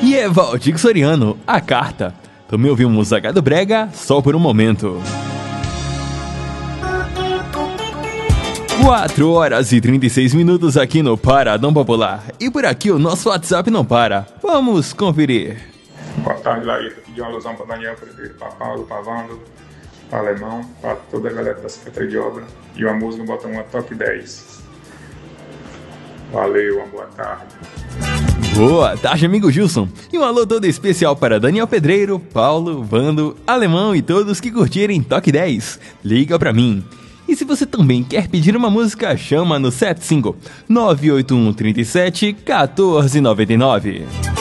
E é Valdir Soriano, A Carta. Também ouvimos H do Brega, Só por um Momento. 4 horas e 36 minutos aqui no Paradão Popular. E por aqui o nosso WhatsApp não para. Vamos conferir. Boa tarde, Larissa. Pedi uma alusão para Daniel Pedreiro, para Paulo, para Wando, para Alemão, para toda a galera da Secretaria de Obra. E uma música bota uma top 10. Valeu, uma boa tarde. Boa tarde, amigo Gilson. E um alô todo especial para Daniel Pedreiro, Paulo, Wando, Alemão e todos que curtirem Toque 10. Liga pra mim. E se você também quer pedir uma música, chama no 75 981 37 1499.